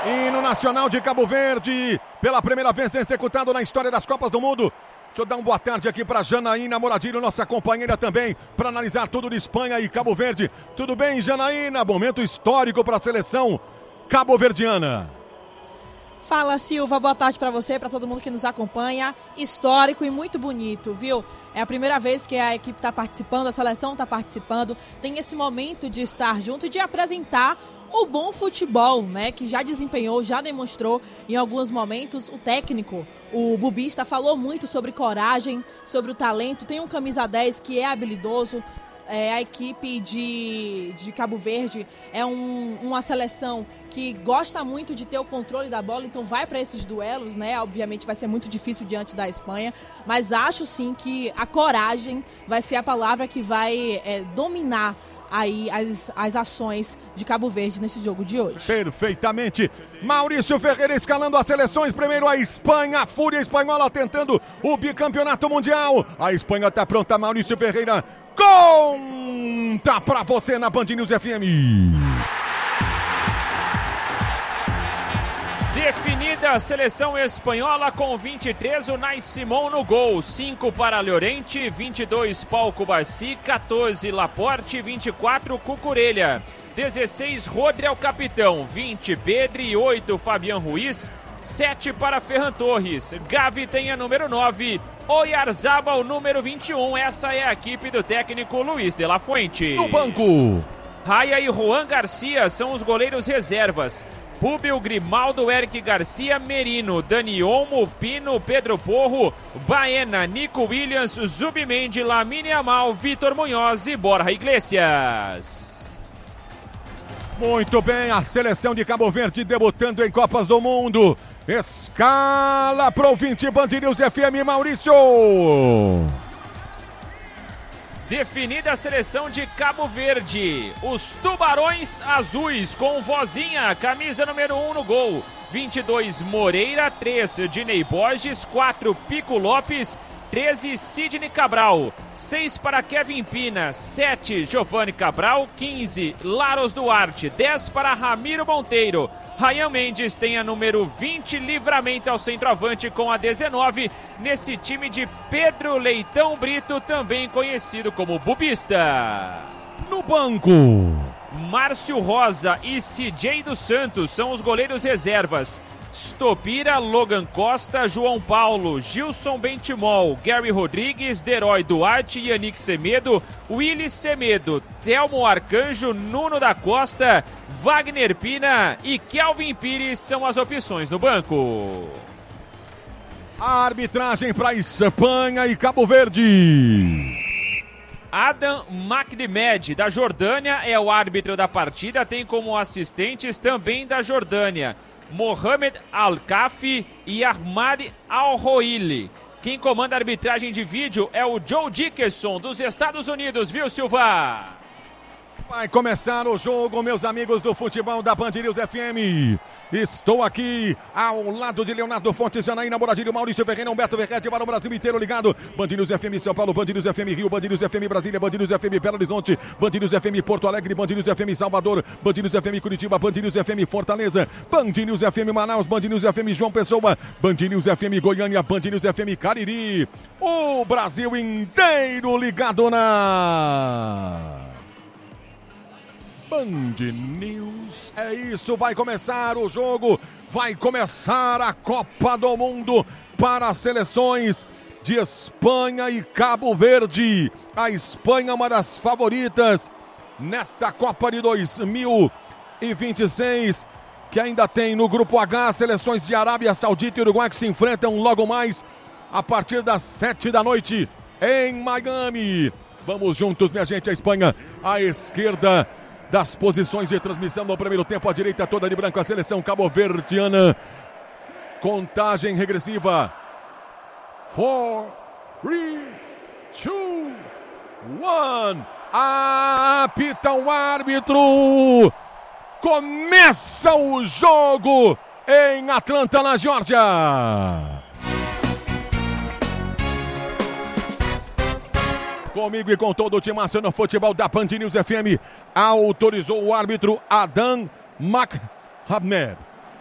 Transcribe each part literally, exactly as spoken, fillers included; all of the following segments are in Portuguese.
Hino nacional de Cabo Verde, pela primeira vez executado na história das Copas do Mundo. Deixa eu dar uma boa tarde aqui para Janaína Moradilho, nossa companheira também, para analisar tudo de Espanha e Cabo Verde. Tudo bem, Janaína? Momento histórico para a seleção cabo-verdiana. Fala, Silva, boa tarde para você, para todo mundo que nos acompanha. Histórico e muito bonito, viu? É a primeira vez que a equipe está participando, a seleção está participando. Tem esse momento de estar junto e de apresentar o bom futebol, né? Que já desempenhou, já demonstrou em alguns momentos. O técnico, o Bubista, falou muito sobre coragem, sobre o talento. Tem um camisa dez que é habilidoso. É, a equipe de, de Cabo Verde é um, uma seleção que gosta muito de ter o controle da bola, então vai para esses duelos, né? Obviamente vai ser muito difícil diante da Espanha, mas acho sim que a coragem vai ser a palavra que vai é, dominar aí as, as ações de Cabo Verde nesse jogo de hoje. Perfeitamente. Maurício Ferreira escalando as seleções. Primeiro a Espanha, a Fúria Espanhola tentando o bicampeonato mundial. A Espanha está pronta, Maurício Ferreira. Conta pra você na Band News F M. Definida a seleção espanhola com vinte e três, o Nai Simão no gol, cinco para Llorente, vinte e dois Pau Cubarsí, quatorze Laporte, vinte e quatro Cucurella, dezesseis Rodri é o capitão, vinte Pedri, oito Fabián Ruiz, sete para Ferran Torres, Gavi tem a número nove, Oyarzabal número vinte e um, essa é a equipe do técnico Luiz de la Fuente. No banco, Raya e Juan Garcia são os goleiros reservas. Públio, Grimaldo, Eric Garcia, Merino, Dani Olmo, Pino, Pedro Porro, Baena, Nico Williams, Zubimendi, Lamine Yamal, Vitor Munhoz e Borja Iglesias. Muito bem, a seleção de Cabo Verde debutando em Copas do Mundo. Escala pro ouvinte Band News F M, Maurício. Definida a seleção de Cabo Verde, os Tubarões Azuis com Vozinha, camisa número um no gol, vinte e dois Moreira, três Dinei Borges, quatro Pico Lopes, treze Sidney Cabral, seis para Kevin Pina, sete Giovanni Cabral, quinze Laros Duarte, dez para Ramiro Monteiro. Ryan Mendes tem a número vinte, Livramento ao centroavante com a dezenove, nesse time de Pedro Leitão Brito, também conhecido como Bubista. No banco, Márcio Rosa e C J dos Santos são os goleiros reservas. Stopira, Logan Costa, João Paulo, Gilson Bentimol, Gary Rodrigues, Deroy Duarte, Yannick Semedo, Willis Semedo, Telmo Arcanjo, Nuno da Costa, Wagner Pina e Kelvin Pires são as opções no banco. A arbitragem para Espanha e Cabo Verde. Adam Makdimed, da Jordânia, é o árbitro da partida, tem como assistentes também da Jordânia Mohamed Al-Kafi e Ahmad Al-Roili. Quem comanda a arbitragem de vídeo é o Joe Dickerson, dos Estados Unidos, viu, Silva? Vai começar o jogo, meus amigos do futebol da Band News F M. Estou aqui ao lado de Leonardo Fontes, Janaína Moradilho, Maurício Ferreira, Humberto Verrete, para o Brasil inteiro ligado. Band News F M São Paulo, Band News F M Rio, Band News F M Brasília, Band News F M Belo Horizonte, Band News F M Porto Alegre, Band News F M Salvador, Band News F M Curitiba, Band News F M Fortaleza, Band News F M Manaus, Band News F M João Pessoa, Band News F M Goiânia, Band News F M Cariri. O Brasil inteiro ligado na Band News. É isso, vai começar o jogo, vai começar a Copa do Mundo para as seleções de Espanha e Cabo Verde. A Espanha é uma das favoritas nesta Copa de dois mil e vinte e seis, que ainda tem no grupo H seleções de Arábia Saudita e Uruguai que se enfrentam logo mais a partir das sete da noite em Miami. Vamos juntos, minha gente, a Espanha à esquerda das posições de transmissão no primeiro tempo, a direita toda de branco, a seleção cabo-verdiana. Contagem regressiva. quatro, três, dois, um. Apita o árbitro. Começa o jogo em Atlanta, na Geórgia. Comigo e com todo o timaço no futebol da Band News F M, autorizou o árbitro Adam Makhamed.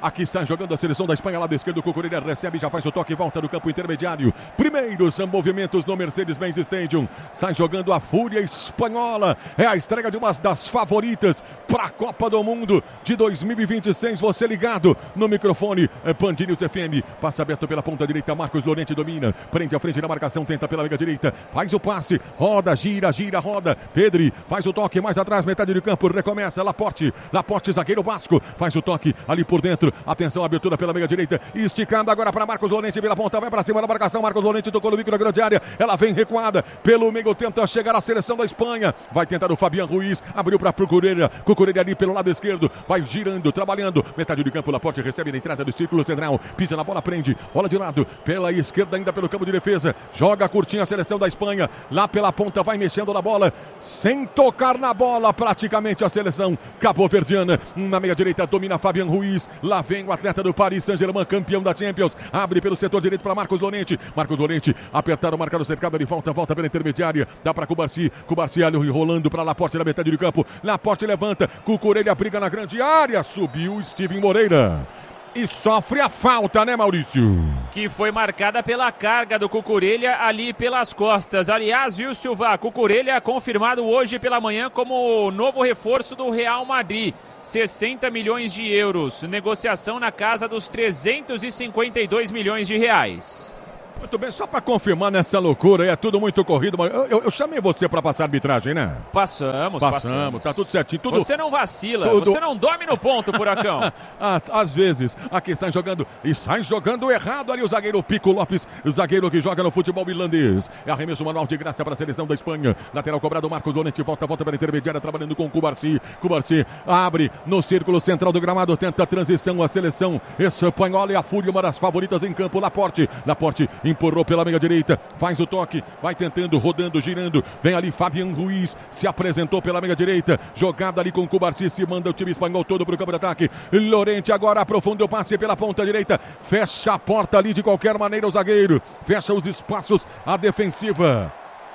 Aqui sai jogando a seleção da Espanha, lado esquerdo, Cucurella recebe, já faz o toque, volta no campo intermediário. Primeiros movimentos no Mercedes-Benz Stadium. Sai jogando a Fúria Espanhola. É a estreia de uma das favoritas para a Copa do Mundo de dois mil e vinte e seis. Você ligado no microfone, Band News F M. Passa aberto pela ponta direita, Marcos Llorente domina. Prende a frente na marcação, tenta pela meia direita. Faz o passe, roda, gira, gira, roda. Pedri faz o toque mais atrás, metade do campo, recomeça. Laporte, Laporte, zagueiro Vasco. Faz o toque ali por dentro. Atenção, abertura pela meia direita. Esticando agora para Marcos Llorente pela ponta. Vai para cima da marcação. Marcos Llorente tocou no bico da grande área. Ela vem recuada pelo meio. Tenta chegar a seleção da Espanha. Vai tentar o Fabián Ruiz. Abriu para Cucurella. Cucurella ali pelo lado esquerdo. Vai girando, trabalhando. Metade do campo. Laporte recebe na entrada do círculo central. Pisa na bola, prende. Bola de lado. Pela esquerda, ainda pelo campo de defesa. Joga curtinho a seleção da Espanha. Lá pela ponta, vai mexendo na bola. Sem tocar na bola, praticamente a seleção cabo-verdiana. Na meia direita, domina Fabián Ruiz. Lá vem o atleta do Paris Saint-Germain, campeão da Champions. Abre pelo setor direito para Marcos Llorente. Marcos Llorente, apertaram, marcado o cercado. Ele volta, volta pela intermediária. Dá para Cubarsi. Cubarsi ali rolando para Laporte na metade do campo. Laporte levanta. Cucurella briga na grande área. Subiu Steven Moreira. E sofre a falta, né, Maurício? Que foi marcada pela carga do Cucurella ali pelas costas. Aliás, viu, Silva? Cucurella confirmado hoje pela manhã como novo reforço do Real Madrid. sessenta milhões de euros. Negociação na casa dos trezentos e cinquenta e dois milhões de reais. Muito bem, só para confirmar nessa loucura aí, é tudo muito corrido, mas eu, eu, eu chamei você para passar arbitragem, né? Passamos, passamos, passamos. Tá tudo certinho. Tudo... Você não vacila, tudo... você não dorme no ponto, Furacão. às, às vezes, aqui sai jogando, e sai jogando errado ali o zagueiro Pico Lopes, o zagueiro que joga no futebol irlandês. É arremesso manual de graça para a seleção da Espanha. Lateral cobrado, Marcos Llorente, volta, volta pela intermediária, trabalhando com o Cubarsi. Cubarsi abre no círculo central do gramado, tenta a transição, a seleção espanhola e a Fúria, uma das favoritas em campo. Laporte, Laporte empurrou pela meia direita, faz o toque, vai tentando, rodando, girando, vem ali Fabián Ruiz, se apresentou pela meia direita, jogada ali com o Cubarsi, se manda o time espanhol todo para o campo de ataque. Llorente agora aprofunda o passe pela ponta direita, fecha a porta ali de qualquer maneira o zagueiro, fecha os espaços, a defensiva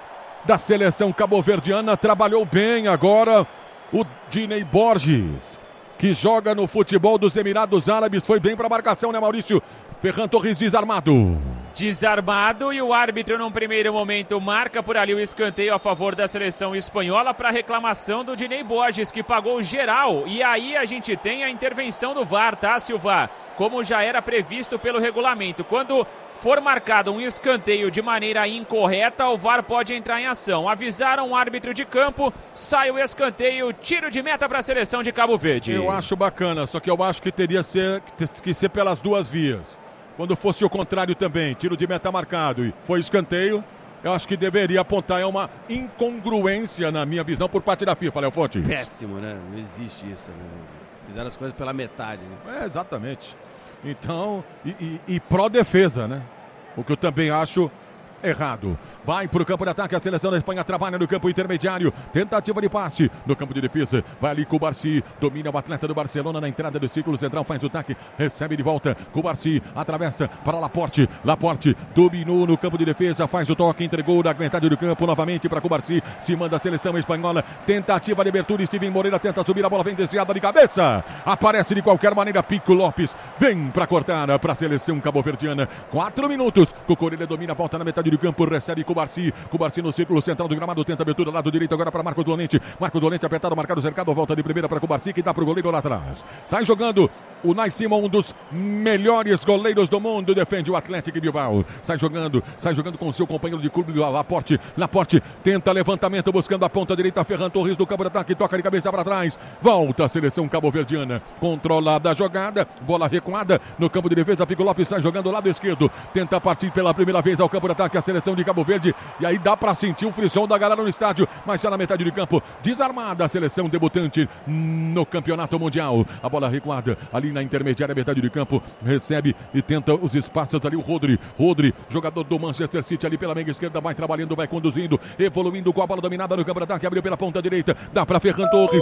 da seleção cabo-verdiana trabalhou bem agora o Dinei Borges, que joga no futebol dos Emirados Árabes, foi bem para a marcação, né, Maurício? Ferran Torres desarmado. Desarmado e o árbitro num primeiro momento marca por ali o escanteio a favor da seleção espanhola para reclamação do Dinei Borges, que pagou geral. E aí a gente tem a intervenção do V A R, tá, Silva? Como já era previsto pelo regulamento. Quando for marcado um escanteio de maneira incorreta, o V A R pode entrar em ação. Avisaram o árbitro de campo, sai o escanteio, tiro de meta para a seleção de Cabo Verde. Eu acho bacana, só que eu acho que teria ser, que ser pelas duas vias. Quando fosse o contrário também, tiro de meta marcado e foi escanteio, eu acho que deveria apontar. É uma incongruência na minha visão por parte da FIFA, Léo Fontes. Péssimo, né? Não existe isso. Né? Fizeram as coisas pela metade. Né? É, exatamente. Então, e, e, e pró-defesa, né? O que eu também acho errado. Vai para o campo de ataque, a seleção da Espanha trabalha no campo intermediário, tentativa de passe no campo de defesa, vai ali Cubarsi, domina o atleta do Barcelona na entrada do círculo central, faz o ataque, recebe de volta, Cubarsi atravessa para Laporte, Laporte dominou no campo de defesa, faz o toque, entregou na metade do campo novamente para Cubarsi, se manda a seleção espanhola, tentativa de abertura, Steven Moreira tenta subir, a bola vem desviada de cabeça, aparece de qualquer maneira Pico Lopes, vem para cortar para a seleção cabo-verdiana, quatro minutos, Cucurella domina, volta na metade do campo, recebe Cubarsi, Cubarsi no círculo central do gramado, tenta abertura lado direito agora para Marcos Llorente, Marcos Llorente apertado, marcado, cercado, volta de primeira para Cubarsi, que dá para o goleiro lá atrás, sai jogando o Unai Simon, um dos melhores goleiros do mundo, defende o Atlético Bilbao, sai jogando, sai jogando com o seu companheiro de clube, Laporte, Laporte tenta levantamento, buscando a ponta direita, Ferran Torres do campo de ataque, toca de cabeça para trás, volta a seleção cabo-verdiana, controlada a jogada, bola recuada no campo de defesa, Pico Lopes sai jogando ao lado esquerdo, tenta partir pela primeira vez ao campo de ataque, a seleção de Cabo Verde, e aí dá para sentir o frisson da galera no estádio, mas já na metade de campo, desarmada a seleção debutante no campeonato mundial, a bola recuada ali na intermediária, metade de campo, recebe e tenta os espaços ali o Rodri, Rodri, jogador do Manchester City ali pela meia esquerda, vai trabalhando, vai conduzindo, evoluindo com a bola dominada no campo de ataque, abriu pela ponta direita, dá para Ferran Torres,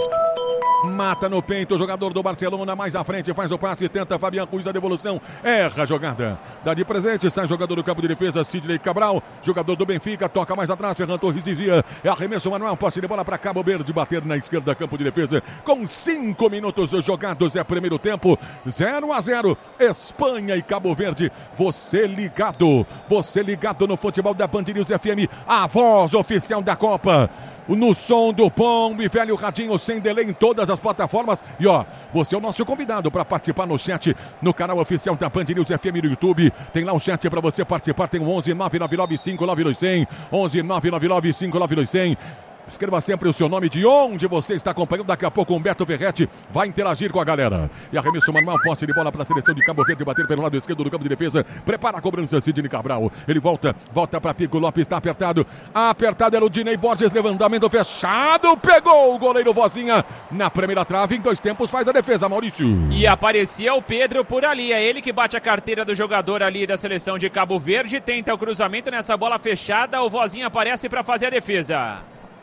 mata no peito o jogador do Barcelona, mais à frente, faz o passe, tenta Fabián Ruiz a devolução, erra a jogada, dá de presente, sai jogador do campo de defesa, Sidney Cabral, jogador do Benfica, toca mais atrás, Ferran Torres desvia, é arremesso manual, posse de bola para Cabo Verde, bater na esquerda, campo de defesa, com cinco minutos jogados, é primeiro tempo, jogo, zero a zero, Espanha e Cabo Verde. Você ligado, você ligado no futebol da Band News F M, a voz oficial da Copa. No som do bom e velho radinho sem delay em todas as plataformas. E ó, você é o nosso convidado para participar no chat, no canal oficial da Band News F M no YouTube. Tem lá um chat para você participar, tem o onze nove nove nove cinco nove dois zero zero, onze nove nove nove cinco nove dois zero zero. Escreva sempre o seu nome, de onde você está acompanhando. Daqui a pouco o Humberto Ferretti vai interagir com a galera. E arremesso manual, posse de bola para a seleção de Cabo Verde, bater pelo lado esquerdo do campo de defesa. Prepara a cobrança, Sidney Cabral. Ele volta, volta para Pico Lopes, está apertado. Apertado era o Dinei Borges, levantamento fechado. Pegou o goleiro Vozinha na primeira trave. Em dois tempos faz a defesa, Maurício. E aparecia o Pedro por ali. É ele que bate a carteira do jogador ali da seleção de Cabo Verde. Tenta o cruzamento nessa bola fechada. O Vozinha aparece para fazer a defesa.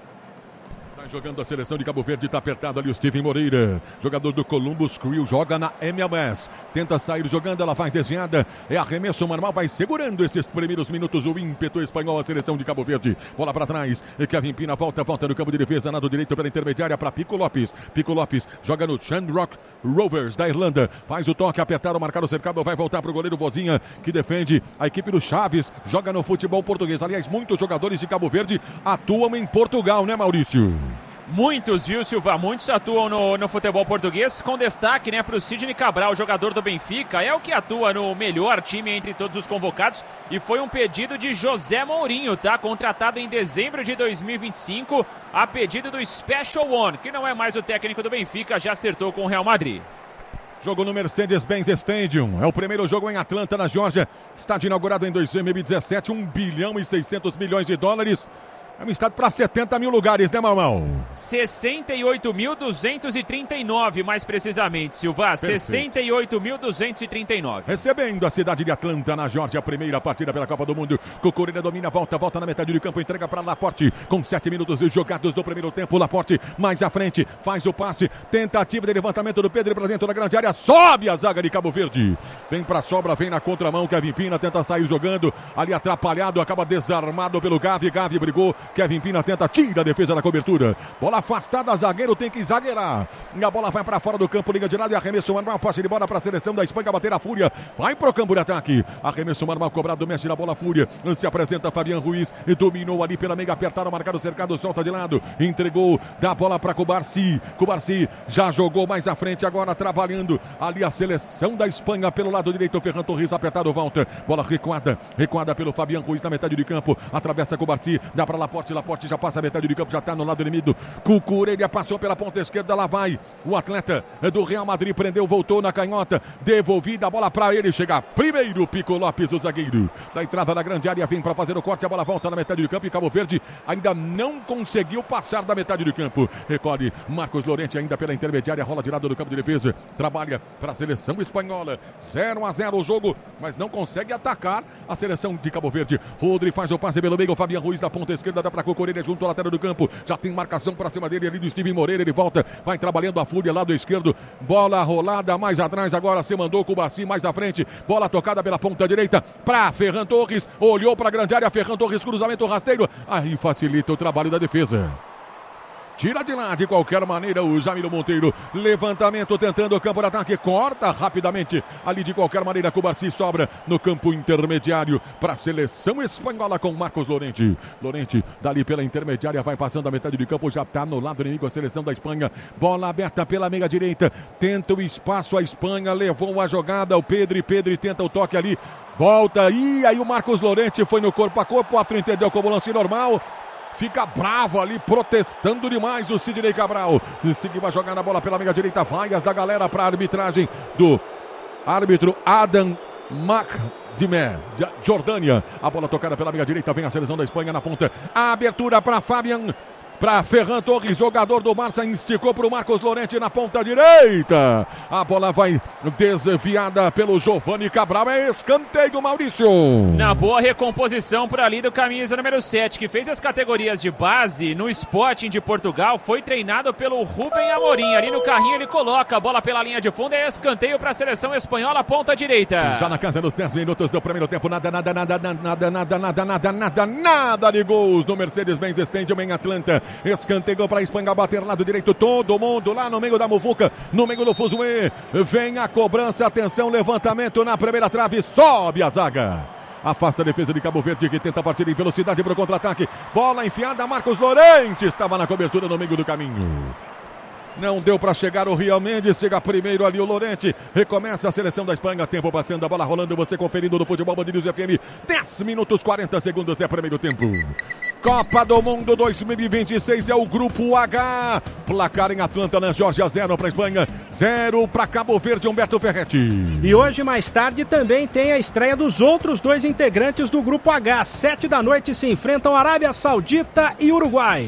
Jogando a seleção de Cabo Verde, está apertado ali o Steven Moreira, jogador do Columbus Crew, joga na M L S, tenta sair jogando, ela vai desviada, é arremesso manual, vai segurando esses primeiros minutos o ímpeto espanhol, a seleção de Cabo Verde, bola para trás, e Kevin Pina volta, volta no campo de defesa, lado direito pela intermediária para Pico Lopes, Pico Lopes joga no Shamrock Rovers da Irlanda, faz o toque, apertado, marcar o cercado, vai voltar para o goleiro Vozinha, que defende a equipe do Chaves, joga no futebol português, aliás, muitos jogadores de Cabo Verde atuam em Portugal, né, Maurício? Muitos, viu, Silva? Muitos atuam no, no futebol português, com destaque, né, para o Sidney Cabral, jogador do Benfica. É o que atua no melhor time entre todos os convocados. E foi um pedido de José Mourinho, tá? Contratado em dezembro de dois mil e vinte e cinco, a pedido do Special One, que não é mais o técnico do Benfica, já acertou com o Real Madrid. Jogo no Mercedes-Benz Stadium. É o primeiro jogo em Atlanta, na Geórgia. Estádio inaugurado em dois mil e dezessete, um bilhão e seiscentos milhões de dólares. É um estádio para setenta mil lugares, né, Mamão? sessenta e oito mil duzentos e trinta e nove, mais precisamente, Silva. Perfeito. sessenta e oito mil duzentos e trinta e nove. Recebendo a cidade de Atlanta, na Geórgia, a primeira partida pela Copa do Mundo. Cucurella domina, volta, volta na metade do campo, entrega para Laporte. Com sete minutos jogados do primeiro tempo, Laporte mais à frente, faz o passe. Tentativa de levantamento do Pedro para dentro da grande área. Sobe a zaga de Cabo Verde. Vem para a sobra, vem na contramão. Kevin Pina tenta sair jogando. Ali atrapalhado, acaba desarmado pelo Gavi. Gavi brigou. Kevin Pina tenta, tira a defesa da cobertura. Bola afastada, zagueiro tem que zagueirar. E a bola vai para fora do campo, liga de lado e arremesso manual. Passe de bola para a seleção da Espanha bater a Fúria. Vai pro campo de ataque. Arremesso manual cobrado, mexe na bola Fúria. Se apresenta Fabian Ruiz e dominou ali pela meia, apertaram, marcado, cercado, solta de lado. Entregou, dá a bola para Cubarsi. Cubarsi já jogou mais à frente, agora trabalhando ali a seleção da Espanha pelo lado direito. Ferran Torres apertado, volta. Bola recuada, recuada pelo Fabian Ruiz na metade de campo. Atravessa Cubarsi, dá para Laporte. Laporte já passa a metade do campo, já está no lado inimigo. Cucurella passou pela ponta esquerda, lá vai o atleta do Real Madrid, prendeu, voltou na canhota, devolvida a bola para ele, chega primeiro Pico Lopes, o zagueiro da entrada da grande área, vem para fazer o corte, a bola volta na metade do campo e Cabo Verde ainda não conseguiu passar da metade do campo. Recolhe Marcos Llorente ainda pela intermediária, rola de lado do campo de defesa, trabalha para a seleção espanhola, zero a zero o jogo, mas não consegue atacar a seleção de Cabo Verde. Rodri faz o passe pelo meio, o Fabian Ruiz na ponta esquerda, dá para Cucurella junto ao lateral do campo, já tem marcação para cima dele ali do Steven Moreira, ele volta, vai trabalhando a Fúria, lado esquerdo, bola rolada mais atrás, agora se mandou com o Cubarsi mais à frente, bola tocada pela ponta direita para Ferran Torres, olhou para a grande área, Ferran Torres, cruzamento rasteiro, aí facilita o trabalho da defesa. Tira de lá de qualquer maneira o Jamiro Monteiro. Levantamento tentando o campo de ataque. Corta rapidamente ali de qualquer maneira. Cubarsi sobra no campo intermediário para a seleção espanhola com Marcos Llorente. Llorente dali pela intermediária vai passando a metade do campo. Já está no lado inimigo a seleção da Espanha. Bola aberta pela meia direita. Tenta o espaço a Espanha. Levou a jogada. O Pedri. Pedri tenta o toque ali. Volta. E aí o Marcos Llorente foi no corpo a corpo. O árbitro entendeu como lance normal. Fica bravo ali, protestando demais o Sidney Cabral. Seguiu a jogada, a bola pela meia direita. Vaias da galera para a arbitragem do árbitro Adam Macdimé, Jordânia. A bola tocada pela meia direita, vem a seleção da Espanha na ponta. A abertura para Fabian. Para Ferran Torres, jogador do Barça, esticou para o Marcos Llorente na ponta direita. A bola vai desviada pelo Giovanni Cabral. É escanteio, Maurício. Na boa recomposição por ali do camisa número sete, que fez as categorias de base no Sporting de Portugal. Foi treinado pelo Rubem Amorim. Ali no carrinho ele coloca a bola pela linha de fundo. É escanteio para a seleção espanhola, ponta direita. Já na casa dos dez minutos do primeiro tempo. Nada, nada, nada, nada, nada, nada, nada, nada, nada, nada de gols no Mercedes-Benz Stadium em Atlanta. Escanteio para a Espanha bater lado direito. Todo mundo lá no meio da muvuca, no meio do fuzuê. Vem a cobrança, atenção, levantamento na primeira trave, sobe a zaga. Afasta a defesa de Cabo Verde, que tenta partir em velocidade para o contra-ataque. Bola enfiada, Marcos Llorente estava na cobertura no meio do caminho. Não deu para chegar o Rian Mendes, chega primeiro ali o Llorente. Recomeça a seleção da Espanha, tempo passando, a bola rolando, você conferindo no Futebol Band News F M. dez minutos, quarenta segundos é primeiro tempo. Copa do Mundo dois mil e vinte e seis é o Grupo H. Placar em Atlanta, na Geórgia, zero para a Espanha, zero para Cabo Verde, Humberto Ferretti. E hoje, mais tarde, também tem a estreia dos outros dois integrantes do Grupo H. Sete da noite se enfrentam Arábia Saudita e Uruguai.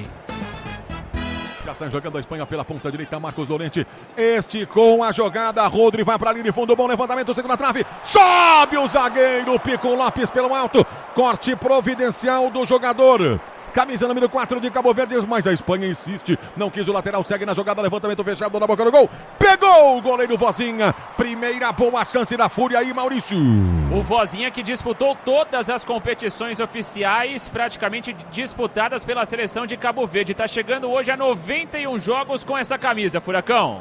Já sai jogando a Espanha pela ponta direita, Marcos Llorente esticou a jogada, Rodri vai para a linha de fundo, bom levantamento, segunda trave, sobe o zagueiro, Pico Lopes pelo alto, corte providencial do jogador. Camisa número quatro de Cabo Verde, mas a Espanha insiste, não quis o lateral, segue na jogada, levantamento fechado na boca do gol, pegou o goleiro Vozinha, primeira boa chance da Fúria aí, Maurício. O Vozinha que disputou todas as competições oficiais, praticamente disputadas pela seleção de Cabo Verde, está chegando hoje a noventa e um jogos com essa camisa, Furacão.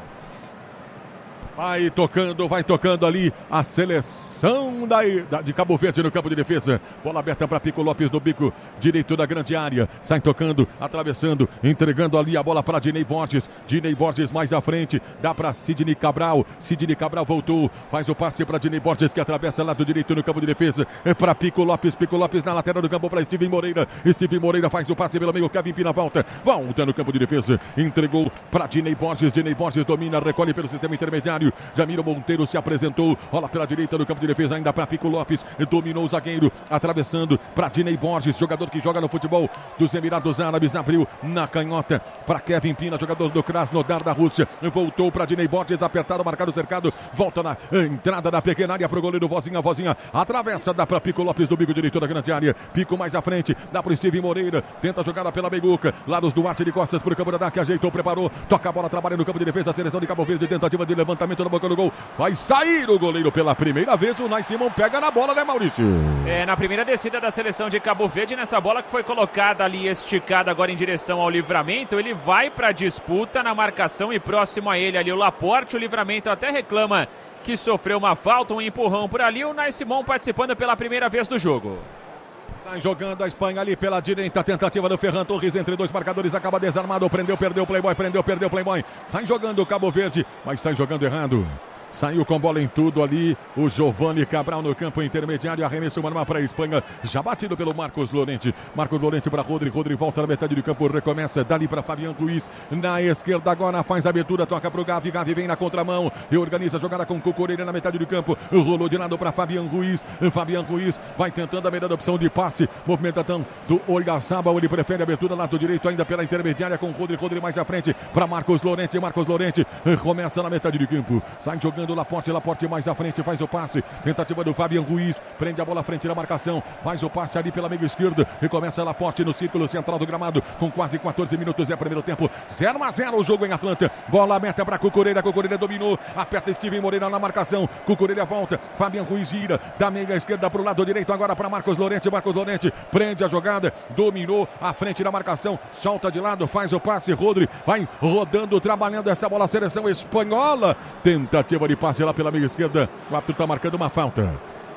Vai tocando, vai tocando ali a seleção da, da, de Cabo Verde no campo de defesa. Bola aberta para Pico Lopes no bico direito da grande área. Sai tocando, atravessando, entregando ali a bola para Dinei Borges. Dinei Borges mais à frente, dá para Sidney Cabral. Sidney Cabral voltou, faz o passe para Dinei Borges que atravessa lado direito no campo de defesa. É para Pico Lopes, Pico Lopes na lateral do campo para Steven Moreira. Steven Moreira faz o passe pelo meio, Kevin Pina volta. Volta no campo de defesa, entregou para Dinei Borges. Dinei Borges domina, recolhe pelo sistema intermediário. Jamiro Monteiro se apresentou, rola pela direita no campo de defesa, ainda para Pico Lopes, dominou o zagueiro, atravessando para Dinei Borges, jogador que joga no futebol dos Emirados Árabes, abriu na canhota para Kevin Pina, jogador do Krasnodar da Rússia, voltou para Dinei Borges, apertado, marcado, cercado, volta na entrada da pequena área para o goleiro Vozinha, Vozinha, atravessa, dá para Pico Lopes do bico direito da grande área, Pico mais à frente, dá para o Steven Moreira, tenta a jogada pela meiguca, Laros Duarte de costas para o campo de ataque, ajeitou, preparou, toca a bola, trabalha no campo de defesa, a seleção de Cabo Verde, tentativa de levantamento na boca do gol, vai sair o goleiro pela primeira vez, o Nai Simão pega na bola, né, Maurício? É, na primeira descida da seleção de Cabo Verde, nessa bola que foi colocada ali, esticada agora em direção ao Livramento, ele vai para a disputa na marcação e próximo a ele ali o Laporte, o Livramento até reclama que sofreu uma falta, um empurrão por ali, o Nai Simão participando pela primeira vez do jogo. Sai jogando a Espanha ali pela direita, tentativa do Ferran Torres entre dois marcadores, acaba desarmado, prendeu, perdeu o Playboy, prendeu, perdeu o Playboy, sai jogando o Cabo Verde, mas sai jogando errado. Saiu com bola em tudo ali, o Giovanni Cabral no campo intermediário, arremesso manual para a Espanha, já batido pelo Marcos Llorente. Marcos Llorente para Rodri, Rodri volta na metade do campo, recomeça, dali para Fabian Ruiz, na esquerda agora faz a abertura, toca para o Gavi, Gavi vem na contramão, e organiza a jogada com Cucurella na metade do campo, rolou de lado para Fabian Ruiz, Fabian Ruiz vai tentando a melhor opção de passe, movimentação do Oyarzabal, ele prefere a abertura lado direito ainda pela intermediária com Rodri, Rodri mais à frente para Marcos Llorente, Marcos Llorente começa na metade do campo, sai jogando Laporte, Laporte mais à frente, faz o passe, tentativa do Fabian Ruiz, prende a bola à frente na marcação, faz o passe ali pela meia esquerda, recomeça Laporte no círculo central do gramado, com quase quatorze minutos, é primeiro tempo, zero a zero o jogo em Atlanta, bola aberta para Cucurella, Cucurella dominou, aperta Steven Moreira na marcação, Cucurella volta, Fabian Ruiz gira, da meia esquerda para o lado direito, agora para Marcos Llorente, Marcos Llorente prende a jogada, dominou, à frente da marcação, solta de lado, faz o passe, Rodri vai rodando, trabalhando essa bola, a seleção espanhola, tentativa de passe lá pela meia esquerda, o árbitro está marcando uma falta.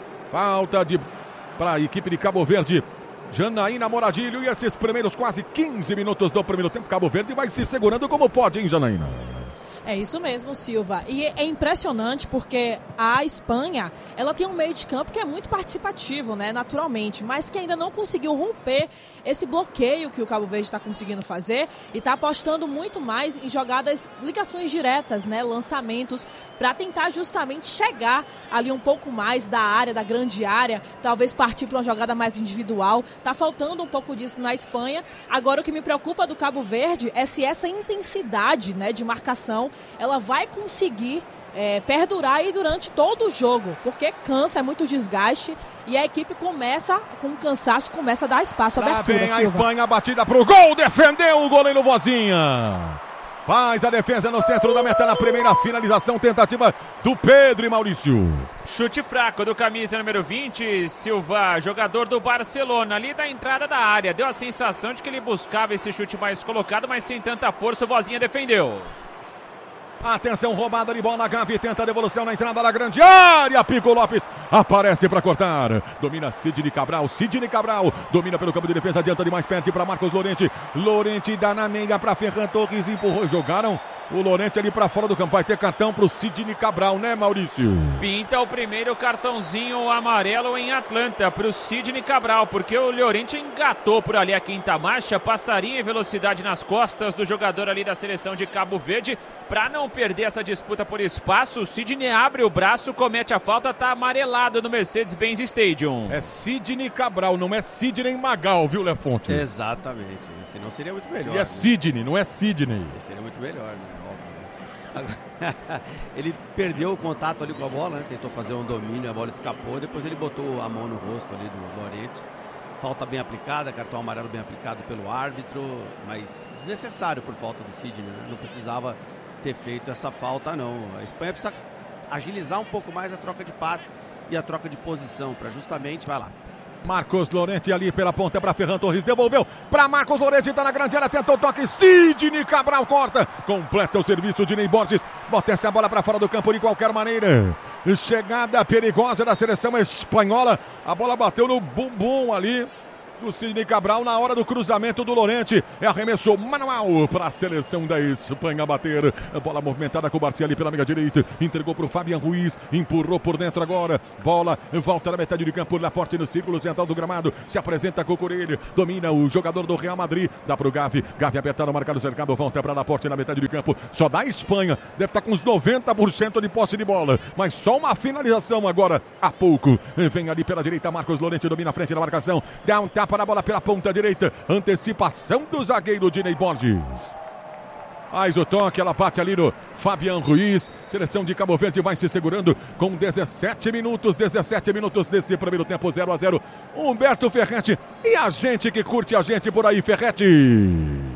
Falta de para a equipe de Cabo Verde. Janaína Moradilho e esses primeiros quase quinze minutos do primeiro tempo, Cabo Verde vai se segurando como pode, hein, Janaína? É isso mesmo, Silva. E é impressionante porque a Espanha, ela tem um meio de campo que é muito participativo, né, naturalmente, mas que ainda não conseguiu romper esse bloqueio que o Cabo Verde está conseguindo fazer e está apostando muito mais em jogadas, ligações diretas, né, lançamentos, para tentar justamente chegar ali um pouco mais da área, da grande área, talvez partir para uma jogada mais individual. Tá faltando um pouco disso na Espanha. Agora, o que me preocupa do Cabo Verde é se essa intensidade, né, de marcação ela vai conseguir é, perdurar aí durante todo o jogo, porque cansa, é muito desgaste e a equipe começa, com cansaço, começa a dar espaço, Lá abertura. vem a Silva. Espanha, batida pro gol, defendeu o goleiro Vozinha. Faz a defesa no centro da meta na primeira finalização, tentativa do Pedro e Maurício. Chute fraco do camisa número vinte, Silva, jogador do Barcelona, ali da entrada da área. Deu a sensação de que ele buscava esse chute mais colocado, mas sem tanta força, o Vozinha defendeu. Atenção, roubada de bola, Gavi tenta a devolução na entrada da grande área. Pico Lopes aparece para cortar. Domina Sidney Cabral, Sidney Cabral domina pelo campo de defesa, adianta demais, perde para Marcos Lorente. Lorente dá na meia para Ferran Torres, empurrou, jogaram o Lorente ali para fora do campo. Vai ter cartão para o Sidney Cabral, né, Maurício? Pinta o primeiro cartãozinho amarelo em Atlanta para o Sidney Cabral, porque o Lorente engatou por ali a quinta marcha, passaria em velocidade nas costas do jogador ali da seleção de Cabo Verde. Para não perder essa disputa por espaço, o Sidney abre o braço, comete a falta, tá amarelado no Mercedes-Benz Stadium. É Sidney Cabral, não é Sidney Magal, viu, Lefonte? Exatamente, senão seria muito melhor. E é né? Sidney, não é Sidney. Seria muito melhor, né? Ele perdeu o contato ali com a bola, né? Tentou fazer um domínio, a bola escapou, depois ele botou a mão no rosto ali do Lorente. Falta bem aplicada, cartão amarelo bem aplicado pelo árbitro, mas desnecessário por falta do Sidney, né? Não precisava ter feito essa falta, não. A Espanha precisa agilizar um pouco mais a troca de passe e a troca de posição, para justamente, vai lá. Marcos Lorente ali pela ponta para Ferran Torres, devolveu para Marcos Lorente, tá na grande área, tentou o toque, Sidney Cabral corta, completa o serviço de Ney Borges, bota essa bola para fora do campo de qualquer maneira. Chegada perigosa da seleção espanhola, a bola bateu no bumbum ali do Sidney Cabral na hora do cruzamento do Lorente. É arremesso manual para a seleção da Espanha bater. A bola movimentada com o Barcia ali pela meia direita. Entregou para o Fabian Ruiz. Empurrou por dentro agora. Bola volta na metade de campo. Laporte no círculo central do gramado. Se apresenta com o Corelha. Domina o jogador do Real Madrid. Dá para o Gavi. Gavi apertado, marcado, cercado. Volta para Laporte na metade de campo. Só da Espanha. Deve estar com uns noventa por cento de posse de bola. Mas só uma finalização agora. Há pouco. Vem ali pela direita. Marcos Lorente domina a frente da marcação. Dá um tapa para a bola pela ponta direita, antecipação do zagueiro de Ney Borges. Faz o toque, ela bate ali no Fabian Ruiz. Seleção de Cabo Verde vai se segurando com dezessete minutos, dezessete minutos desse primeiro tempo, zero a zero. Humberto Ferretti e a gente que curte a gente por aí, Ferretti.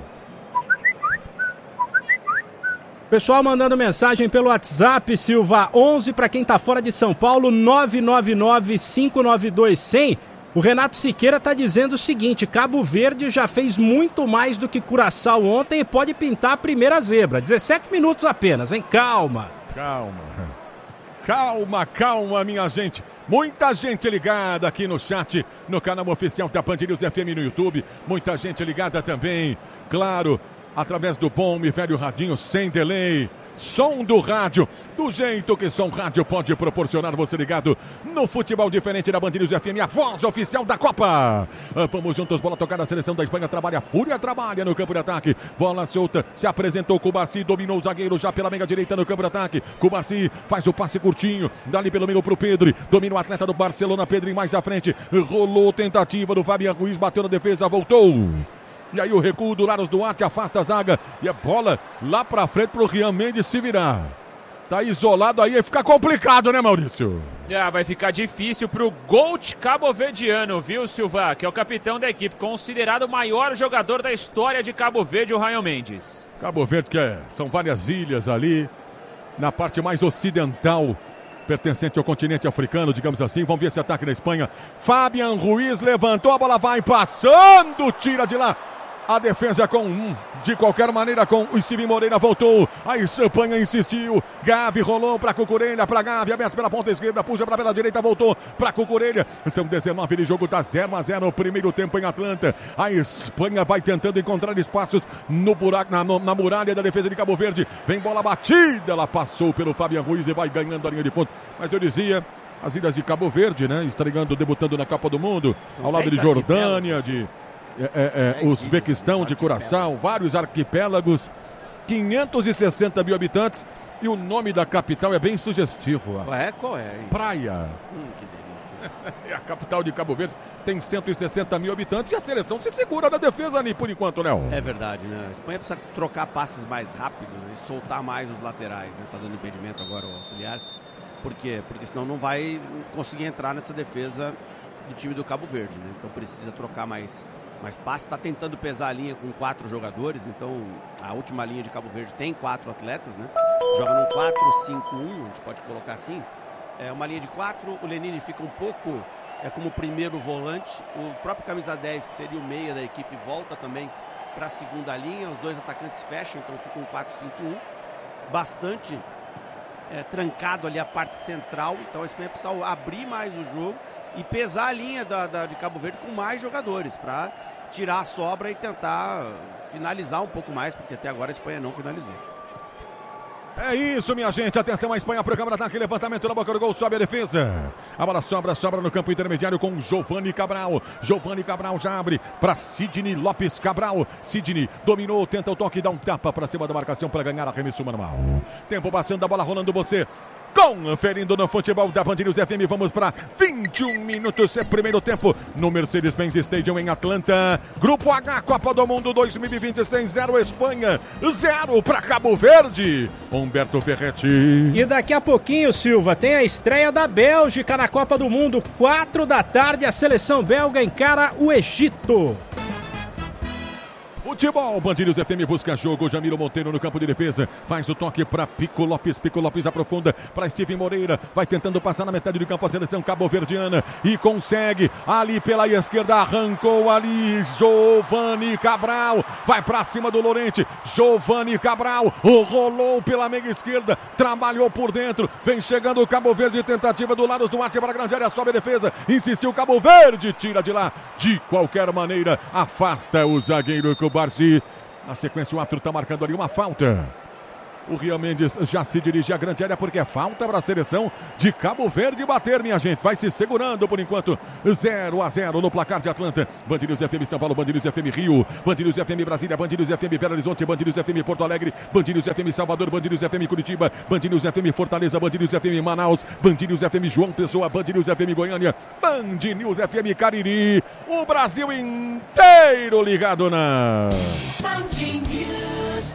Pessoal mandando mensagem pelo WhatsApp, Silva, onze para quem tá fora de São Paulo, nove nove nove, cinco nove dois, cem. O Renato Siqueira está dizendo o seguinte: Cabo Verde já fez muito mais do que Curaçao ontem e pode pintar a primeira zebra. dezessete minutos apenas, hein? Calma. Calma. Calma, calma, minha gente. Muita gente ligada aqui no chat, no canal oficial da Band News F M no YouTube. Muita gente ligada também, claro, através do bom e velho radinho sem delay. Som do rádio, do jeito que som rádio pode proporcionar, você ligado no futebol diferente da Band News F M, a voz oficial da Copa. Vamos juntos, bola tocada, a seleção da Espanha trabalha, a Fúria trabalha no campo de ataque, bola solta, se apresentou Cubarci, dominou o zagueiro já pela meia direita no campo de ataque. Cubarci faz o passe curtinho, dali pelo meio pro Pedro, domina o atleta do Barcelona, Pedro mais à frente, rolou tentativa do Fabian Ruiz, bateu na defesa, voltou. E aí o recuo do Laros Duarte afasta a zaga. E a bola lá pra frente pro Rian Mendes se virar. Tá isolado aí, fica complicado, né, Maurício? Ah, vai ficar difícil pro Gold cabo-verdiano, viu, Silva? Que é o capitão da equipe, considerado o maior jogador da história de Cabo Verde, o Rian Mendes. Cabo Verde, que é, são várias ilhas ali, na parte mais ocidental, pertencente ao continente africano, digamos assim. Vamos ver esse ataque na Espanha. Fabian Ruiz levantou, a bola vai passando, tira de lá. A defesa com, hum, de qualquer maneira, com o Steven Moreira, voltou. A Espanha insistiu. Gavi rolou para Cucurella, para Gavi, aberto pela ponta esquerda, puxa para pela direita, voltou para Cucurella. São dezenove de jogo, tá zero a zero no primeiro tempo em Atlanta. A Espanha vai tentando encontrar espaços no buraco, na, no, na muralha da defesa de Cabo Verde. Vem bola batida, ela passou pelo Fabian Ruiz e vai ganhando a linha de ponto. Mas eu dizia, as ilhas de Cabo Verde, né, estreando, debutando na Copa do Mundo, São ao lado de Jordânia, de... É, é, é, Uzbequistão, de Curaçao, vários arquipélagos, quinhentos e sessenta mil habitantes, e o nome da capital é bem sugestivo. Qual é? Qual é? Praia. Hum, que delícia. É a capital de Cabo Verde, tem cento e sessenta mil habitantes e a seleção se segura na defesa ali por enquanto, Léo. É verdade, né? A Espanha precisa trocar passes mais rápido, né? E soltar mais os laterais, né? Tá dando impedimento agora o auxiliar. Por quê? Porque senão não vai conseguir entrar nessa defesa do time do Cabo Verde, né? Então precisa trocar mais Mas passe está tentando pesar a linha com quatro jogadores, então a última linha de Cabo Verde tem quatro atletas, né? Joga num quatro cinco um, a gente pode colocar assim. É uma linha de quatro, o Lenine fica um pouco é, como primeiro volante, o próprio camisa dez, que seria o meia da equipe, volta também para a segunda linha, os dois atacantes fecham, então fica um quatro cinco um, bastante é, trancado ali a parte central, então a Espanha precisa abrir mais o jogo e pesar a linha da, da, de Cabo Verde com mais jogadores, para tirar a sobra e tentar finalizar um pouco mais, porque até agora a Espanha não finalizou. É isso, minha gente. Atenção, a Espanha para o câmera ataque. Levantamento na boca do gol. Sobe a defesa. A bola sobra, sobra no campo intermediário com Giovani Cabral. Giovani Cabral já abre para Sidney Lopes Cabral. Sidney dominou, tenta o toque, dá um tapa para cima da marcação para ganhar arremesso manual. Tempo passando, a bola rolando você. Conferindo no futebol da Band News F M, vamos para vinte e um minutos, é primeiro tempo no Mercedes-Benz Stadium em Atlanta. Grupo H, Copa do Mundo dois mil e vinte e seis, zero Espanha, zero para Cabo Verde. Humberto Ferretti. E daqui a pouquinho, Silva, tem a estreia da Bélgica na Copa do Mundo. Quatro da tarde, a seleção belga encara o Egito. Futebol, Band News F M busca jogo, Jamiro Monteiro no campo de defesa, faz o toque para Pico Lopes, Pico Lopes aprofunda para Steven Moreira, vai tentando passar na metade do campo a seleção cabo-verdiana e consegue, ali pela esquerda, arrancou ali, Giovani Cabral, vai para cima do Lorente, Giovani Cabral, rolou pela meia esquerda, trabalhou por dentro, vem chegando o Cabo Verde, tentativa do lado do Duarte para a grande área, sobe a defesa, insistiu Cabo Verde, tira de lá, de qualquer maneira, afasta o zagueiro Cubarci. Na sequência o árbitro está marcando ali uma falta. O Rian Mendes já se dirige à grande área porque é falta para a seleção de Cabo Verde bater, minha gente. Vai se segurando por enquanto. zero a zero no placar de Atlanta. Band News F M São Paulo, Band News F M Rio, Band News F M Brasília, Band News F M Belo Horizonte, Band News F M Porto Alegre, Band News F M Salvador, Band News F M Curitiba, Band News F M Fortaleza, Band News F M Manaus, Band News F M João Pessoa, Band News F M Goiânia, Band News F M Cariri. O Brasil inteiro ligado na Band News.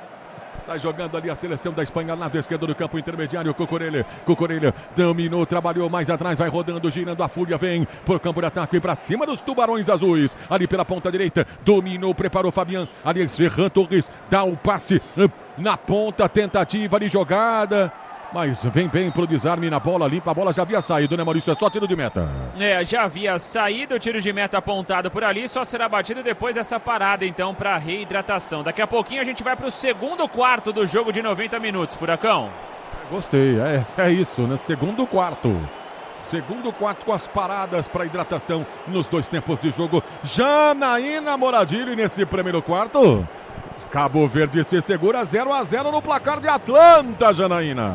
Sai jogando ali a seleção da Espanha, lado esquerdo do campo intermediário, Cucurella. Cucurella dominou, trabalhou mais atrás, vai rodando, girando, a fúria vem por campo de ataque para cima dos Tubarões Azuis. Ali pela ponta direita, dominou, preparou Fabian. Ali Ferran Torres dá o passe na ponta, tentativa ali, jogada. Mas vem bem pro desarme na bola, limpa, a bola já havia saído, né, Maurício? É só tiro de meta. É, já havia saído o tiro de meta apontado por ali, só será batido depois dessa parada, então, para reidratação. Daqui a pouquinho a gente vai pro segundo quarto do jogo de noventa minutos, Furacão. Gostei, é, é isso, né? Segundo quarto. Segundo quarto com as paradas para hidratação nos dois tempos de jogo. Janaína Moradilho nesse primeiro quarto. Cabo Verde se segura zero a zero no placar de Atlanta, Janaína.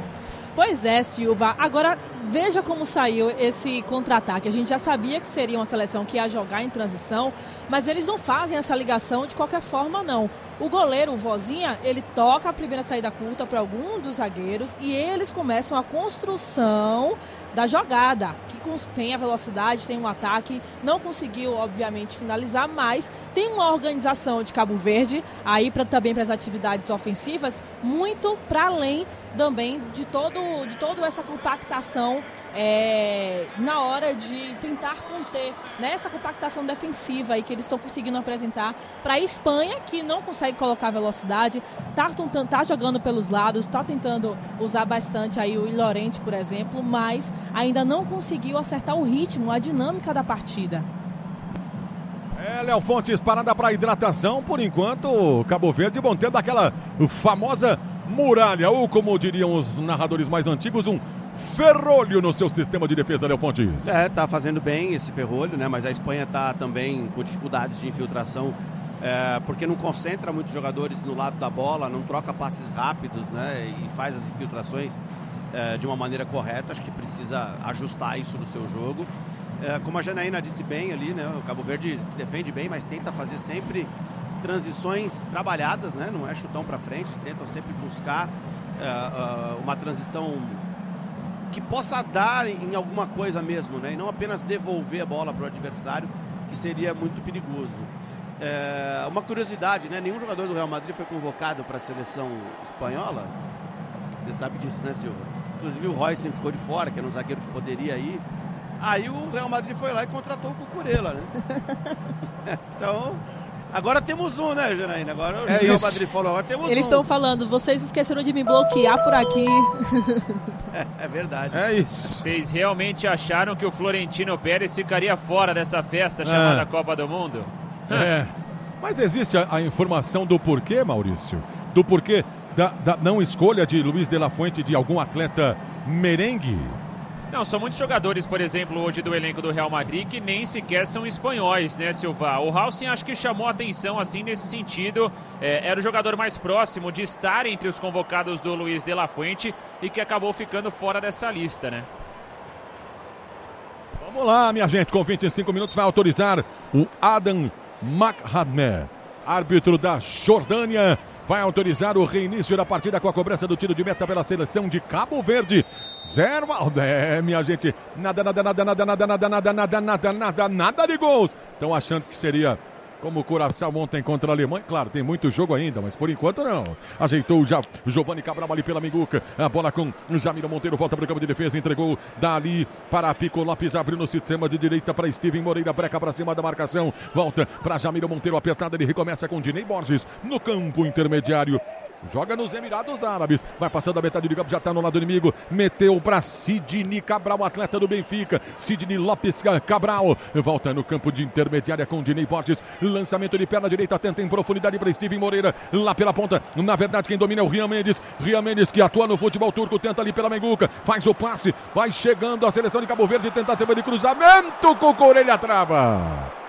Pois é, Silva. Agora, veja como saiu esse contra-ataque. A gente já sabia que seria uma seleção que ia jogar em transição, mas eles não fazem essa ligação de qualquer forma, não. O goleiro, o Vozinha, ele toca a primeira saída curta para algum dos zagueiros e eles começam a construção da jogada, que tem a velocidade, tem um ataque, não conseguiu, obviamente, finalizar, mas tem uma organização de Cabo Verde, aí pra, também para as atividades ofensivas, muito para além também de, todo, de toda essa compactação é, na hora de tentar conter, né, essa compactação defensiva aí que eles estão conseguindo apresentar para a Espanha, que não consegue colocar velocidade, tá, tá jogando pelos lados, tá tentando usar bastante aí o Lorente, por exemplo, mas ainda não conseguiu acertar o ritmo, a dinâmica da partida. É, Léo Fontes, parada para hidratação, por enquanto, Cabo Verde mantendo aquela famosa muralha, ou como diriam os narradores mais antigos, um ferrolho no seu sistema de defesa, Léo Fontes. É, tá fazendo bem esse ferrolho, né? Mas a Espanha tá também com dificuldades de infiltração, é, porque não concentra muitos jogadores no lado da bola, não troca passes rápidos, né? E faz as infiltrações é, de uma maneira correta. Acho que precisa ajustar isso no seu jogo. É, como a Janaína disse bem ali, né? O Cabo Verde se defende bem, mas tenta fazer sempre transições trabalhadas, né? Não é chutão para frente, eles tentam sempre buscar é, uma transição que possa dar em alguma coisa mesmo, né? E não apenas devolver a bola para o adversário, que seria muito perigoso. É, uma curiosidade, né? Nenhum jogador do Real Madrid foi convocado para a seleção espanhola. Você sabe disso, né, Silva? Inclusive o Royce ficou de fora, que era um zagueiro que poderia ir. Aí o Real Madrid foi lá e contratou o Cucurella, né? Então, agora temos um, né, Janaína? Agora o É Real isso. Madrid falou, agora temos Eles um. estão falando, vocês esqueceram de me bloquear por aqui. É, é verdade. É isso. Vocês realmente acharam que o Florentino Pérez ficaria fora dessa festa chamada É. Copa do Mundo? É. Mas existe a, a informação do porquê, Maurício? Do porquê da, da não escolha de Luiz de la Fuente de algum atleta merengue? Não, são muitos jogadores, por exemplo, hoje do elenco do Real Madrid que nem sequer são espanhóis, né, Silva? O Hausen acho que chamou a atenção, assim, nesse sentido. É, era o jogador mais próximo de estar entre os convocados do Luiz de la Fuente e que acabou ficando fora dessa lista, né? Vamos lá, minha gente, com vinte e cinco minutos vai autorizar o Adam Makhadmeh, árbitro da Jordânia. Vai autorizar o reinício da partida com a cobrança do tiro de meta pela seleção de Cabo Verde. Zero. É, minha gente. Nada, nada, nada, nada, nada, nada, nada, nada, nada, nada, nada de gols. Estão achando que seria como o Curaçao ontem contra a Alemanha. Claro, tem muito jogo ainda, mas por enquanto não. Ajeitou já o Giovanni Cabral ali pela Minguca. A bola com Jamiro Monteiro. Volta para o campo de defesa. Entregou dali para Pico Lopes. Abriu no sistema de direita para Steven Moreira. Breca para cima da marcação. Volta para Jamiro Monteiro. Apertada. Ele recomeça com Dinei Borges no campo intermediário. Joga nos Emirados Árabes, vai passando a metade de campo, já está no lado inimigo, meteu para Sidney Cabral, atleta do Benfica, Sidney Lopes Cabral, volta no campo de intermediária com Dinei Borges, lançamento de perna direita, tenta em profundidade para Steven Moreira, lá pela ponta, na verdade quem domina é o Rian Mendes, Rian Mendes que atua no futebol turco, tenta ali pela Menguca, faz o passe, vai chegando a seleção de Cabo Verde, tentativa de cruzamento, Cucurella trava.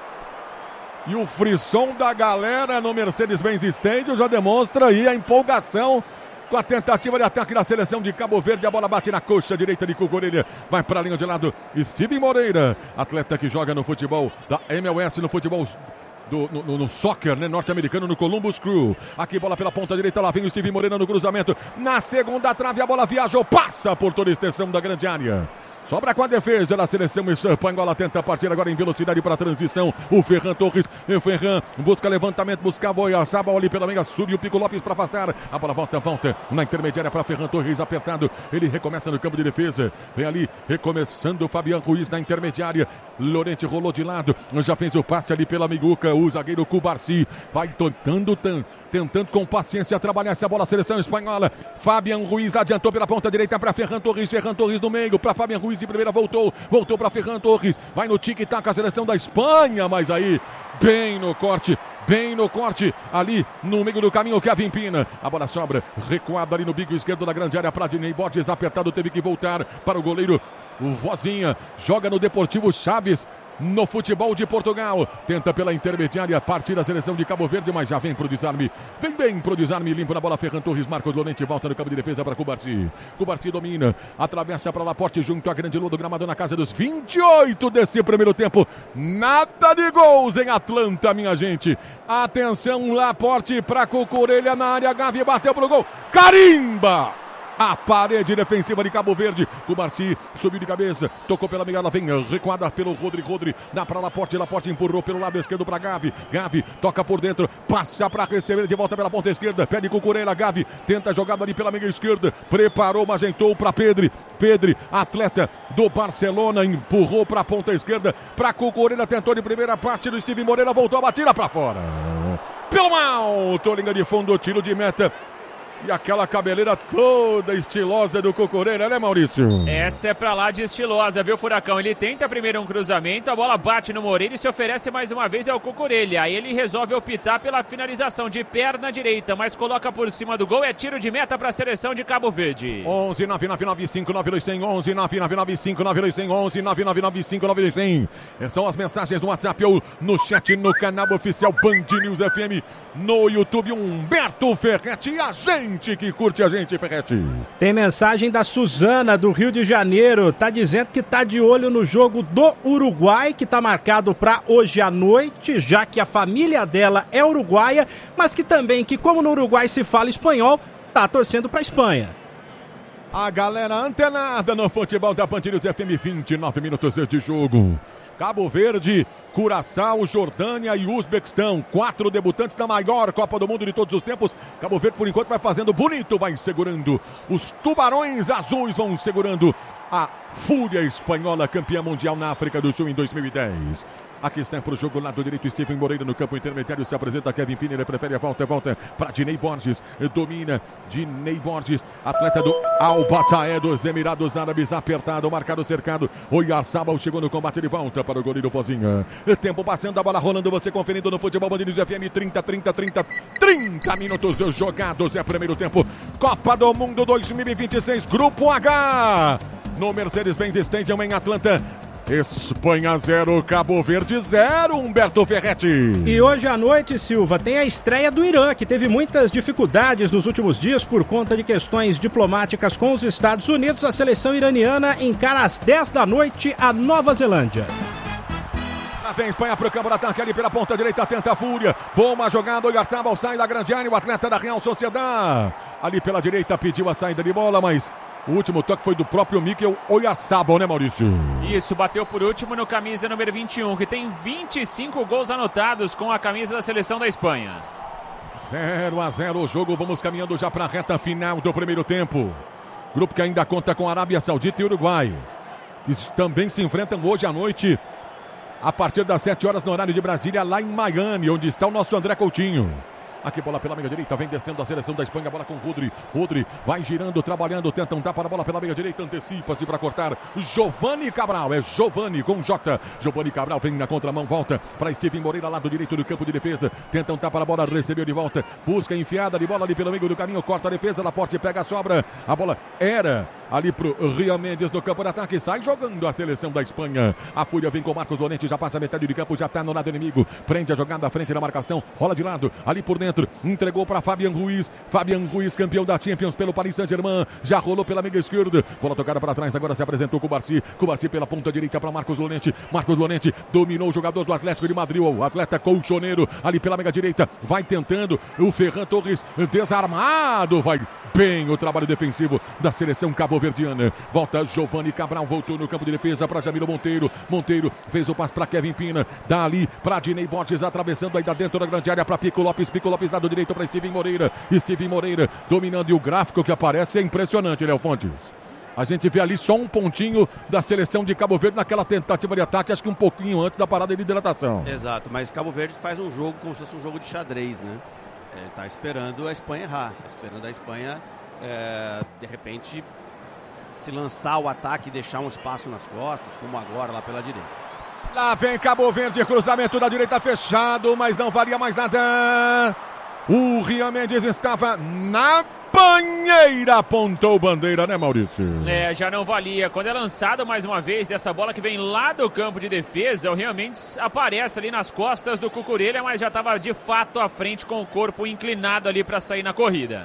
E o frisson da galera no Mercedes-Benz Stadium já demonstra aí a empolgação com a tentativa de ataque da seleção de Cabo Verde. A bola bate na coxa direita de Cucurella. Vai para a linha de lado. Steven Moreira, atleta que joga no futebol da M L S, no futebol Do, no, no, no soccer, né, norte-americano, no Columbus Crew. Aqui bola pela ponta direita, lá vem o Steven Moreira no cruzamento. Na segunda trave a bola viajou, passa por toda a extensão da grande área. Sobra com a defesa da seleção espanhola, tenta partir agora em velocidade para a transição. O Ferran Torres, o Ferran busca levantamento, busca a boia, Sabal ali pela meia, subiu o Pico Lopes para afastar. A bola volta, volta na intermediária para Ferran Torres, apertado. Ele recomeça no campo de defesa. Vem ali, recomeçando o Fabian Ruiz na intermediária. Lorente rolou de lado, já fez o passe ali pela Miguca. O zagueiro Cubarci vai tentando, tentando com paciência trabalhar essa bola. A seleção espanhola. Fabian Ruiz adiantou pela ponta direita para Ferran Torres. Ferran Torres no meio para Fabian Ruiz de primeira, voltou, voltou para Ferran Torres, vai no tic-tac a seleção da Espanha, mas aí, bem no corte, bem no corte, ali no meio do caminho, Kevin Pina, a bola sobra, recuada ali no bico esquerdo da grande área para Dinei Borges, apertado, teve que voltar para o goleiro, o Vozinha, joga no Deportivo Chaves, no futebol de Portugal, tenta pela intermediária partir a seleção de Cabo Verde, mas já vem pro desarme, vem bem pro desarme, limpo na bola Ferran Torres, Marcos Lorente volta no campo de defesa para Cubarci, Cubarci domina, atravessa para Laporte junto à grande lua do gramado na casa dos vinte e oito desse primeiro tempo, nada de gols em Atlanta, minha gente, atenção, Laporte para Cucurella na área, Gavi bateu pro gol, carimba! A parede defensiva de Cabo Verde. Cubarci subiu de cabeça, tocou pela meia, ela vem recuada pelo Rodri. Rodri dá para Laporte. Laporte empurrou pelo lado esquerdo para Gavi. Gavi toca por dentro, passa para receber de volta pela ponta esquerda. Pede Cucurella. Gavi tenta a jogada ali pela meia esquerda. Preparou, mas entrou para Pedri. Pedri, atleta do Barcelona, empurrou para a ponta esquerda. Para Cucurella, tentou de primeira parte do Steven Moreira, voltou a batida para fora. Pelo alto, linha de fundo, tiro de meta. E aquela cabeleira toda estilosa do Cucurella, né, Maurício? Essa é pra lá de estilosa, viu, Furacão? Ele tenta primeiro um cruzamento, a bola bate no Moreira e se oferece mais uma vez ao Cucurella. Aí ele resolve optar pela finalização de perna direita, mas coloca por cima do gol. É tiro de meta pra seleção de Cabo Verde. onze nove nove nove cinco nove dois zero zero, onze nove nove nove cinco nove dois zero zero, onze nove nove nove cinco nove dois zero zero. São as mensagens no WhatsApp ou no chat no canal oficial Band News F M. No YouTube, Humberto Ferretti. E a gente que curte a gente, Ferretti. Tem mensagem da Suzana, do Rio de Janeiro. Tá dizendo que tá de olho no jogo do Uruguai, que tá marcado para hoje à noite, já que a família dela é uruguaia, mas que também, que como no Uruguai se fala espanhol, tá torcendo pra Espanha. A galera antenada no futebol da Band News F M, vinte e nove minutos de jogo. Cabo Verde, Curaçao, Jordânia e Uzbequistão. Quatro debutantes da maior Copa do Mundo de todos os tempos. Cabo Verde, por enquanto, vai fazendo bonito, vai segurando. Os tubarões azuis vão segurando a Fúria Espanhola, campeã mundial na África do Sul em dois mil e dez. Aqui sempre o jogo, lado direito, Steven Moreira no campo intermediário, se apresenta Kevin Pina, ele prefere a volta, volta para Dinei Borges, domina Dinei Borges, atleta do Al-Bataé dos Emirados Árabes, apertado, marcado, cercado, Oyarzabal chegou no combate de volta para o goleiro Vozinha. Tempo passando, a bola rolando, você conferindo no Futebol Band News F M, trinta, trinta, trinta, trinta minutos jogados, é primeiro tempo, Copa do Mundo dois mil e vinte e seis, Grupo H, no Mercedes-Benz Stadium em Atlanta. Espanha zero, Cabo Verde zero, Humberto Ferretti. E hoje à noite, Silva, tem a estreia do Irã, que teve muitas dificuldades nos últimos dias por conta de questões diplomáticas com os Estados Unidos. A seleção iraniana encara às dez da noite a Nova Zelândia. Lá vem Espanha para o campo de ataque ali pela ponta direita, tenta a Fúria. Boa jogada, o Oyarzabal sai da grande área, o atleta da Real Sociedad. Ali pela direita pediu a saída de bola, mas o último toque foi do próprio Mikel Oyarzabal, né, Maurício? Isso, bateu por último no camisa número vinte e um, que tem vinte e cinco gols anotados com a camisa da seleção da Espanha. zero a zero o jogo, vamos caminhando já para a reta final do primeiro tempo. Grupo que ainda conta com Arábia Saudita e Uruguai, que também se enfrentam hoje à noite, a partir das sete horas no horário de Brasília, lá em Miami, onde está o nosso André Coutinho. Aqui bola pela meia direita, vem descendo a seleção da Espanha, bola com Rodri, Rodri vai girando, trabalhando, tenta um tapa, a bola pela meia direita, antecipa-se para cortar, Giovani Cabral, é Giovani com J, Giovani Cabral vem na contramão, volta para Steven Moreira, lado direito do campo de defesa, tenta um tapa, a bola recebeu de volta, busca enfiada de bola ali pelo meio do caminho, corta a defesa, Laporte pega a sobra, a bola era ali pro Rian Mendes no campo de ataque, sai jogando a seleção da Espanha, a Fúria vem com Marcos Lorente, já passa a metade de campo, já tá no lado inimigo, prende a jogada à frente da marcação, rola de lado, ali por dentro, entregou para Fabian Ruiz, Fabian Ruiz, campeão da Champions pelo Paris Saint-Germain, já rolou pela meia esquerda, bola tocada para trás, agora se apresentou com o Barci, com o Barci pela ponta direita para Marcos Lorente, Marcos Lorente dominou o jogador do Atlético de Madrid, o atleta colchoneiro, ali pela meia direita, vai tentando, o Ferran Torres desarmado, vai bem o trabalho defensivo da seleção cabo-verdiana, volta Giovani Cabral, voltou no campo de defesa para Jamilo Monteiro, Monteiro fez o passe para Kevin Pina, dali para Dinei Borges, atravessando ainda dentro da grande área para Pico Lopes, Pico Lopes lado direito para Steven Moreira, Steven Moreira dominando, e o gráfico que aparece é impressionante, Léo Fontes. A gente vê ali só um pontinho da seleção de Cabo Verde naquela tentativa de ataque, acho que um pouquinho antes da parada de hidratação. Exato, mas Cabo Verde faz um jogo como se fosse um jogo de xadrez, né? Ele está esperando a Espanha errar, esperando a Espanha, é, de repente, se lançar o ataque e deixar um espaço nas costas, como agora lá pela direita. Lá vem Cabo Verde, cruzamento da direita fechado, mas não valia mais nada. O Rian Mendes estava na banheira, apontou bandeira, né, Maurício? É, já não valia. Quando é lançado mais uma vez dessa bola que vem lá do campo de defesa, o Rian Mendes aparece ali nas costas do Cucurella, mas já estava de fato à frente com o corpo inclinado ali para sair na corrida.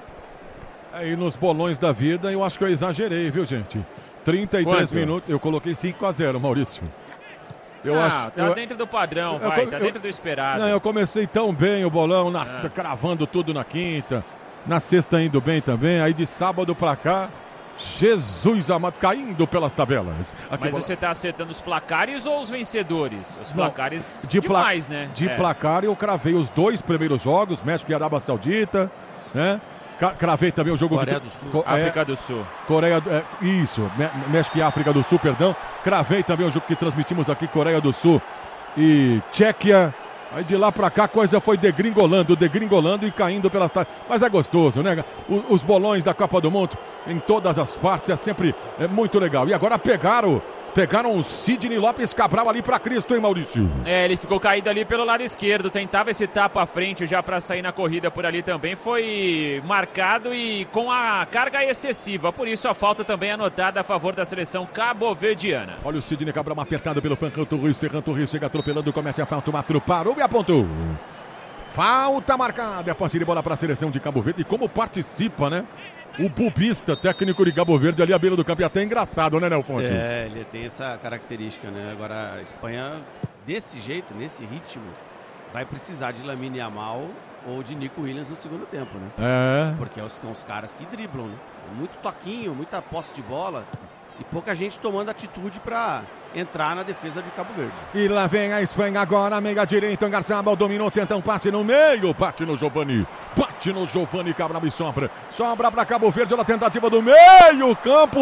Aí nos bolões da vida eu acho que eu exagerei, viu, gente? trinta e três Quanto? minutos, eu coloquei cinco a zero, Maurício. Eu ah, acho, tá eu, dentro do padrão, eu, vai, eu, tá eu, dentro do esperado. Não, eu comecei tão bem o bolão, na, ah. cravando tudo na quinta, na sexta indo bem também, aí de sábado pra cá, Jesus amado, caindo pelas tabelas. Aqui Mas bola... você tá acertando os placares ou os vencedores? Os Não, placares de pla... demais, né? De é. placar eu cravei os dois primeiros jogos, México e Arábia Saudita, né? Cravei também o jogo Coreia que... do Sul. Co... África é... do Sul. Coreia, é, isso, México e África do Sul, perdão. Cravei também o jogo que transmitimos aqui, Coreia do Sul e Tchequia. Aí de lá pra cá a coisa foi degringolando, degringolando e caindo pelas... Mas é gostoso, né? Os, os bolões da Copa do Mundo em todas as partes é sempre é muito legal. E agora pegaram... Pegaram o Sidney Lopes Cabral ali para Cristo, hein, Maurício? É, ele ficou caído ali pelo lado esquerdo, tentava esse tapa à frente já para sair na corrida por ali também, foi marcado e com a carga excessiva, por isso a falta também anotada a favor da seleção cabo-verdiana. Olha o Sidney Cabral apertado pelo Ferran Torres, Ferran Torres chega atropelando, comete a falta, o Matro parou e apontou. Falta marcada, é posse de bola para a seleção de Cabo Verde, e como participa, né? O bubista, técnico de Cabo Verde, ali à beira do campo. E até engraçado, né, Léo Fontes? É, ele tem essa característica, né? Agora, a Espanha, desse jeito, nesse ritmo, vai precisar de Lamine Yamal ou de Nico Williams no segundo tempo, né? É. Porque são os caras que driblam, né? Muito toquinho, muita posse de bola e pouca gente tomando atitude para entrar na defesa de Cabo Verde. E lá vem a Espanha agora, meia direita, Oyarzabal dominou, tenta um passe no meio, bate no Giovani, bate no Giovani Cabral e sobra, sobra para Cabo Verde, a tentativa do meio campo,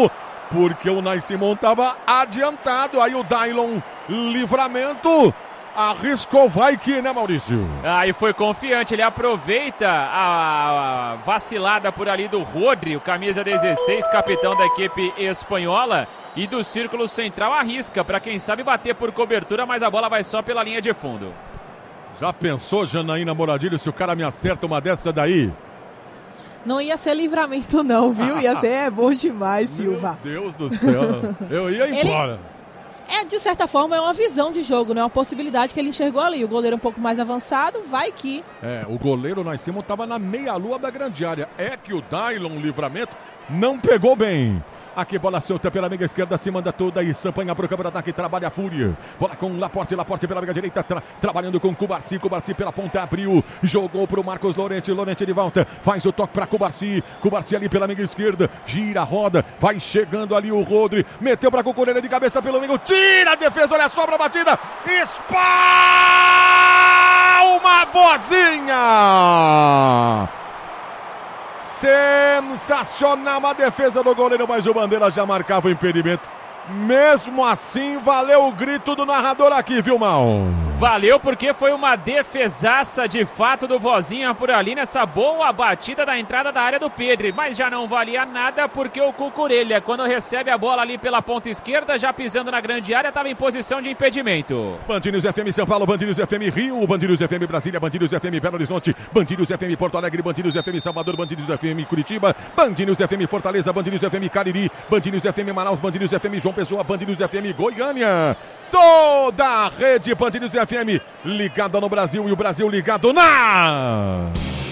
porque o Unai Simon estava adiantado. Aí o Dailon Livramento arriscou, vai que, né, Maurício? Aí foi confiante, ele aproveita a vacilada por ali do Rodri, o camisa dezesseis, capitão da equipe espanhola, e do círculo central arrisca, para quem sabe bater por cobertura, mas a bola vai só pela linha de fundo. Já pensou, Janaína Moradilho, se o cara me acerta uma dessa daí? Não ia ser Livramento não, viu? Ia ser é bom demais, Silva. Meu Deus do céu, eu ia embora. Ele... É, de certa forma, é uma visão de jogo, né? Uma possibilidade que ele enxergou ali. O goleiro um pouco mais avançado, vai que... É, o goleiro lá em cima estava na meia-lua da grande área. É que o Dailon Livramento não pegou bem. Aqui, bola solta pela meia esquerda, se manda toda e Sampanha para o campo de ataque, trabalha a Fúria. Bola com Laporte, Laporte pela meia direita, tra trabalhando com Cubarci, Cubarci pela ponta, abriu, jogou para o Marcos Lorente, Lorente de volta, faz o toque para Cubarci, Cubarci ali pela meia esquerda, gira, roda, vai chegando ali o Rodri, meteu para Cucurella de cabeça pelo meio, tira a defesa, olha a sobra a batida, espalma vozinha! Sensacional a defesa do goleiro, mas o Bandeira já marcava o impedimento. Mesmo assim, valeu o grito do narrador aqui, viu, Mal? Valeu porque foi uma defesaça de fato do Vozinha por ali nessa boa batida da entrada da área do Pedro. Mas já não valia nada porque o Cucurella, quando recebe a bola ali pela ponta esquerda, já pisando na grande área, estava em posição de impedimento. Band News F M São Paulo, Band News F M Rio, Band News F M Brasília, Band News F M Belo Horizonte, Band News F M Porto Alegre, Band News F M Salvador, Band News F M Curitiba, Band News F M Fortaleza, Band News F M Cariri, Band News F M Manaus, Band News F M João Pessoa, Band News F M Goiânia, toda a rede Band News F M ligada no Brasil e o Brasil ligado na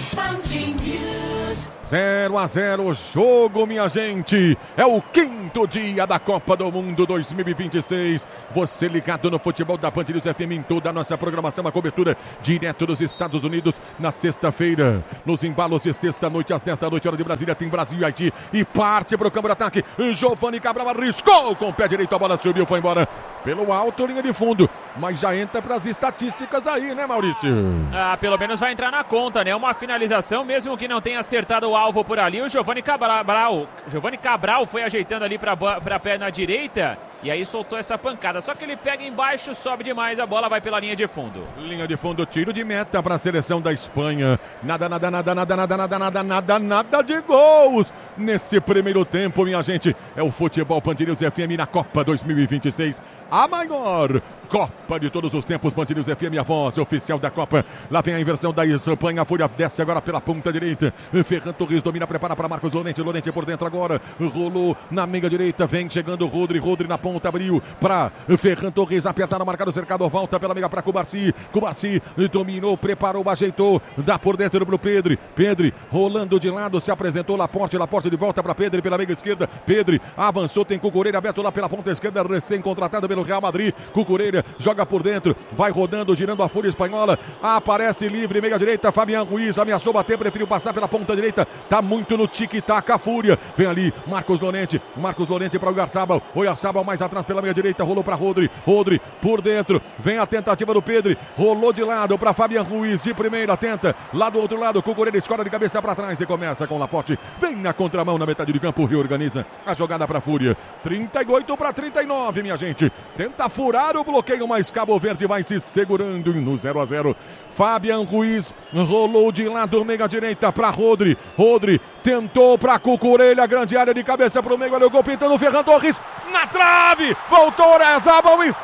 zero a zero jogo, minha gente. É o quinto dia da Copa do Mundo dois mil e vinte e seis. Você ligado no futebol da Band News F M em toda a nossa programação, a cobertura direto dos Estados Unidos na sexta-feira. Nos embalos de sexta-noite, às dez da noite, hora de Brasília, tem Brasil e Haiti. E parte para o campo de ataque. Giovani Cabral arriscou com o pé direito, a bola subiu, foi embora pelo alto, linha de fundo. Mas já entra para as estatísticas aí, né, Maurício? Ah, pelo menos vai entrar na conta, né? Uma finalização, mesmo que não tenha acertado o alvo por ali, o Giovani Cabral, Giovani Cabral foi ajeitando ali para a perna direita e aí soltou essa pancada. Só que ele pega embaixo, sobe demais, a bola vai pela linha de fundo. Linha de fundo, tiro de meta para a seleção da Espanha. Nada, nada, nada, nada, nada, nada, nada, nada, nada de gols nesse primeiro tempo, minha gente. É o futebol Band News F M na Copa dois mil e vinte e seis. A maior Copa de todos os tempos, Band News F M, a voz oficial da Copa. Lá vem a inversão da Espanha, a Fúria desce agora pela ponta direita. Ferran Torres domina, prepara para Marcos Lorente, Lorente por dentro agora, rolou na meia direita, vem chegando Rodri, Rodri na ponta, abriu para Ferran Torres, apertar no marcado cercado, volta pela meia para Cubarci, Cubarci dominou, preparou, ajeitou, dá por dentro pro Pedro, Pedro rolando de lado, se apresentou Laporte, Laporte de volta para Pedro pela meia esquerda, Pedro avançou, tem Cucurella aberto lá pela ponta esquerda, recém-contratado pelo Real Madrid, Cucurella joga por dentro, vai rodando, girando a Fúria espanhola, aparece livre, meia direita, Fabián Ruiz ameaçou bater, preferiu passar pela ponta direita, tá muito no tic-tac a Fúria, vem ali Marcos Lorente, Marcos Lorente para o Oyarzabal, Oyarzabal mais atrás pela meia direita, rolou para Rodri, Rodri por dentro, vem a tentativa do Pedro, rolou de lado para Fabián Ruiz, de primeira, tenta, lá do outro lado, Cucurella escora de cabeça para trás e começa com Laporte, vem na contramão na metade do campo, reorganiza a jogada para a Fúria, trinta e oito para trinta e nove, minha gente, tenta furar o bloqueio, mas Cabo Verde vai se segurando no zero a zero. Fabián Ruiz rolou de lado, meia direita para Rodri. Rodri tentou para Cucurella, grande área de cabeça para o meio, olha o gol pintando, Ferran Torres na trave, voltou Oyarzabal e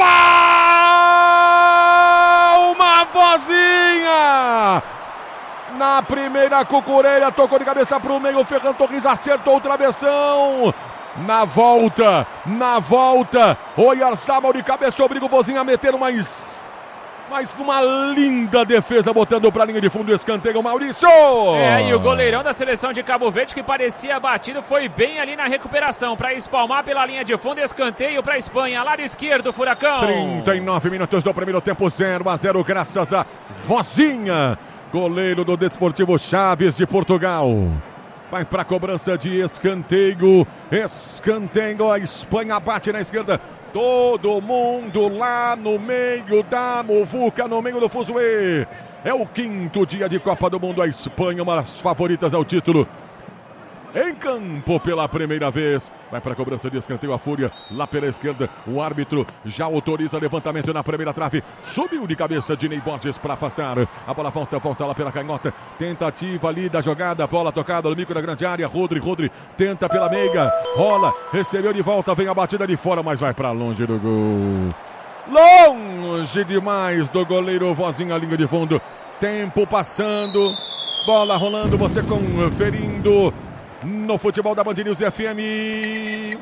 uma vozinha. Na primeira, Cucurella tocou de cabeça para o meio, Ferran Torres acertou o travessão. Na volta, na volta, Oyarzabal de cabeça obriga o Vozinha a meter mais, mais uma linda defesa, botando para a linha de fundo, escanteio, Maurício! É, e o goleirão da seleção de Cabo Verde, que parecia batido, foi bem ali na recuperação, para espalmar pela linha de fundo, escanteio para a Espanha, lado esquerdo, Furacão. trinta e nove minutos do primeiro tempo, zero a zero, graças a Vozinha, goleiro do Desportivo Chaves de Portugal. Vai para a cobrança de escanteio. Escanteio. A Espanha bate na esquerda. Todo mundo lá no meio da muvuca, no meio do fuzuê. É o quinto dia de Copa do Mundo. A Espanha, uma das favoritas ao título. em campo pela primeira vez. Vai para a cobrança de escanteio, a Fúria lá pela esquerda. O árbitro já autoriza levantamento na primeira trave. Subiu de cabeça de Ney Borges para afastar. A bola volta, volta lá pela canhota. Tentativa ali da jogada. Bola tocada no bico da grande área. Rodri, Rodri tenta pela meiga. Rola, recebeu de volta. Vem a batida de fora, mas vai para longe do gol. Longe demais do goleiro. Vozinha, linha de fundo. Tempo passando. Bola rolando, você conferindo no futebol da Band News F M.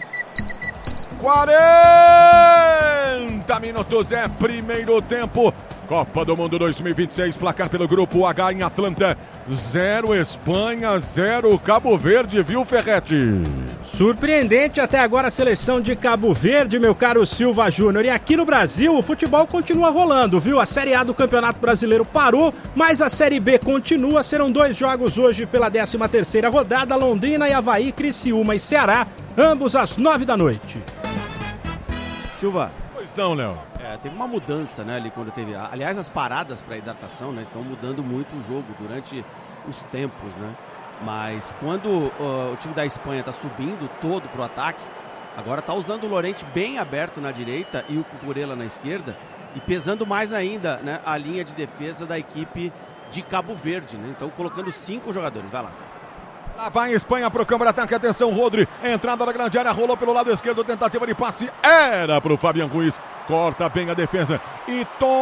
quarenta minutos é primeiro tempo. Copa do Mundo dois mil e vinte e seis, placar pelo Grupo H em Atlanta. Zero Espanha, zero Cabo Verde, viu, Ferretti? Surpreendente até agora a seleção de Cabo Verde, meu caro Silva Júnior. E aqui no Brasil o futebol continua rolando, viu? A Série A do Campeonato Brasileiro parou, mas a Série B continua. Serão dois jogos hoje pela décima terceira rodada. Londrina e Avaí, Criciúma e Ceará, ambos às nove da noite. Silva. Pois não, Léo. É, teve uma mudança, né, ali quando teve... Aliás, as paradas para hidratação, né, estão mudando muito o jogo durante os tempos, né? Mas quando uh, o time da Espanha está subindo todo para o ataque, agora está usando o Llorente bem aberto na direita e o Cucurella na esquerda, e pesando mais ainda, né, a linha de defesa da equipe de Cabo Verde, né? Então colocando cinco jogadores, vai lá. Lá vai a Espanha pro campo de ataque, atenção, Rodri, entrada na grande área, rolou pelo lado esquerdo, tentativa de passe, era pro Fabian Ruiz, corta bem a defesa e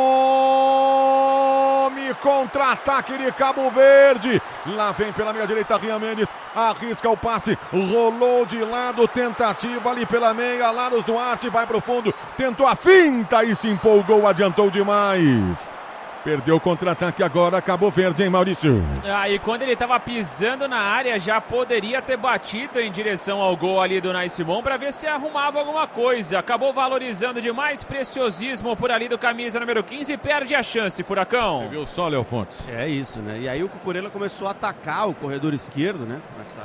tome contra-ataque de Cabo Verde, lá vem pela meia direita Rian Mendes, arrisca o passe, rolou de lado, tentativa ali pela meia, Laros Duarte vai pro fundo, tentou a finta e se empolgou, adiantou demais. Perdeu o contra-ataque agora, Cabo Verde, hein, Maurício? Ah, e quando ele estava pisando na área, já poderia ter batido em direção ao gol ali do Nai Simon para ver se arrumava alguma coisa. Acabou valorizando demais, preciosismo por ali do camisa número quinze e perde a chance, Furacão. Você viu só, Léo Fontes? É isso, né? E aí o Cucurella começou a atacar o corredor esquerdo, né? Essa